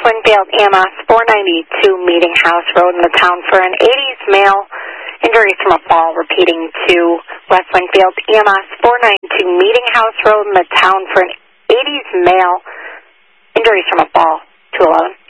Winfield EMS 492 Meeting House Road in the town for an 80s male. Injuries from a fall. Repeating to West Winfield EMS 492 Meeting House Road in the town for an 80s male. Injuries from a fall. 211.